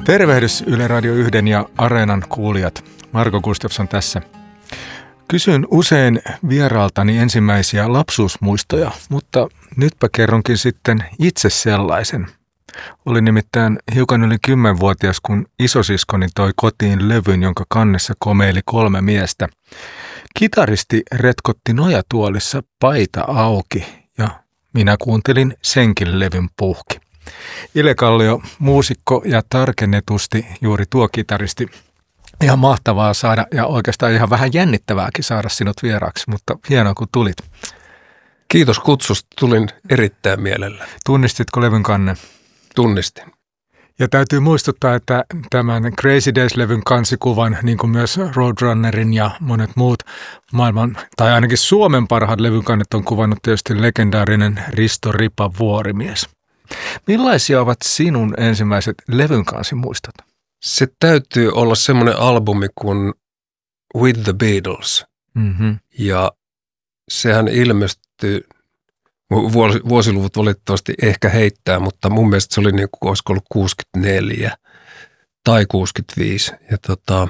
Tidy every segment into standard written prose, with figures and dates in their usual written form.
Tervehdys Yle Radio 1 ja Areenan kuulijat. Marko Gustafsson tässä. Kysyn usein vieraaltani ensimmäisiä lapsuusmuistoja, mutta nytpä kerronkin sitten itse sellaisen. Olin nimittäin hiukan yli 10-vuotias, kun isosiskoni toi kotiin levyn, jonka kannessa komeili 3 miestä. Kitaristi retkotti nojatuolissa paita auki ja minä kuuntelin senkin levyn puhki. Ile Kallio, muusikko ja tarkennetusti juuri tuo kitaristi. Ihan mahtavaa saada ja oikeastaan ihan vähän jännittävääkin saada sinut vieraaksi, mutta hienoa kun tulit. Kiitos kutsusta, tulin erittäin mielellä. Tunnistitko levyn kannen? Tunnistin. Ja täytyy muistuttaa, että tämän Crazy Days-levyn kansikuvan, niin kuin myös Roadrunnerin ja monet muut maailman, tai ainakin Suomen parhaat levyn kannet on kuvannut tietysti legendaarinen Risto Ripa Vuorimies. Millaisia ovat sinun ensimmäiset levyn kansimuistot? Se täytyy olla semmoinen albumi kuin With the Beatles. Mm-hmm. Ja sehän ilmestyi, vuosiluvut valitettavasti ehkä heittää, mutta mun mielestä se oli niin kuin olisiko ollut 64 tai 65. Ja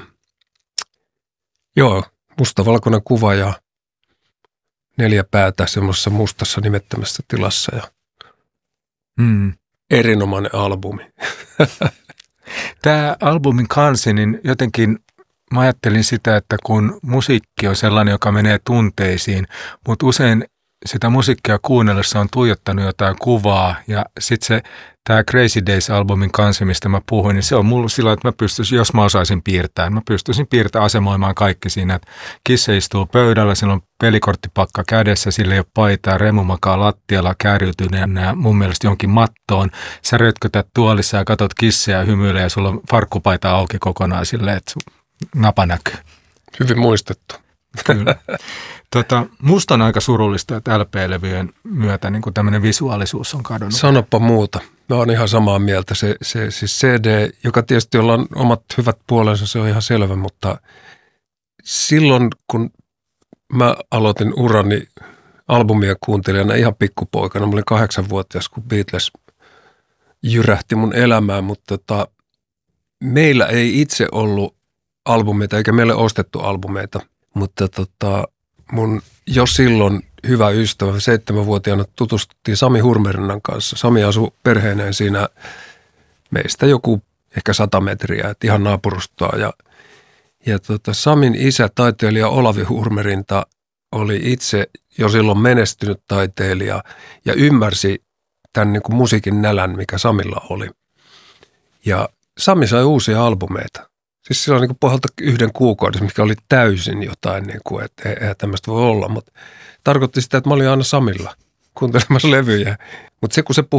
mustavalkoinen kuva ja 4 päätä semmoisessa mustassa nimettömässä tilassa ja erinomainen albumi. Tämä albumin kansi, niin jotenkin mä ajattelin sitä, että kun musiikki on sellainen, joka menee tunteisiin, mutta usein sitä musiikkia kuunnellessa on tuijottanut jotain kuvaa ja sitten tämä Crazy Days-albumin kansi, mistä mä puhuin, niin se on mulla sillä, että jos mä osaisin piirtää, mä pystyisin piirtämään asemoimaan kaikki siinä, että kissa istuu pöydällä, sillä on pelikorttipakka kädessä, sillä ei ole paitaa, Remu makaa lattialla kääriytyneenä mun mielestä jonkin mattoon, sä rötkötät tuolissa ja katot kisseja ja hymyilee ja sulla on farkkupaita auki kokonaan silleen, että napa näkyy. Hyvin muistettu. Kyllä. Musta on aika surullista, että LP-levyjen myötä niin tämmöinen visuaalisuus on kadonnut. Sanopa muuta. Mä oon ihan samaa mieltä. Se siis CD, joka tietysti jolla on omat hyvät puolensa, se on ihan selvä, mutta silloin kun mä aloitin urani albumia kuuntelijana ihan pikkupoikana, mä olin 8-vuotias, kun Beatles jyrähti mun elämään, mutta meillä ei itse ollut albumeita, eikä meille ostettu albumeita, mutta mun jo silloin hyvä ystävä, 7-vuotiaana tutustuttiin Sami Hurmerinnan kanssa. Sami asui perheineen siinä meistä joku ehkä 100 metriä, että ihan naapurustoa. Ja Samin isä, taiteilija Olavi Hurmerinta, oli itse jo silloin menestynyt taiteilija ja ymmärsi tämän niin kuin musiikin nälän, mikä Samilla oli. Ja Sami sai uusia albumeita. Siis sillä on niin pohjalta 1 kuukaudessa, mikä oli täysin jotain, niin kuin, että eihän tämmöistä voi olla, mutta tarkoitti sitä, että mä olin aina Samilla kuuntelemassa levyjä. Mutta se, kun se puhui